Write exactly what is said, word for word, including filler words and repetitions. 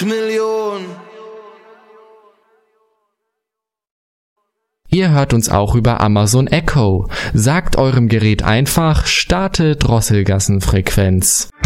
Million. Ihr hört uns auch über Amazon Echo. Sagt eurem Gerät einfach, starte Drosselgassenfrequenz.